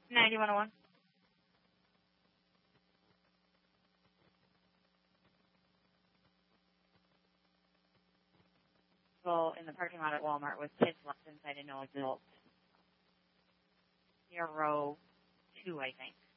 9101. Well, in the parking lot at Walmart with kids left inside and no adults. Near row 2, I think.